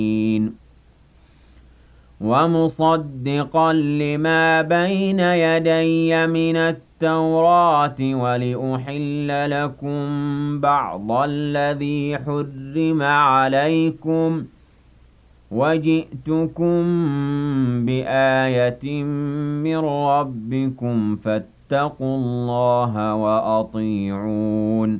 وَمُصَدِّقًا لِّمَا بَيْنَ يَدَيَّ مِنَ التَّوْرَاةِ وَلِأُحِلَّ لَكُم بَعْضَ الَّذِي حُرِّمَ عَلَيْكُمْ ۚ وَجِئْتُكُم بِآيَةٍ مِّن رَّبِّكُمْ فَاتَّقُوا اللَّهَ وَأَطِيعُونِ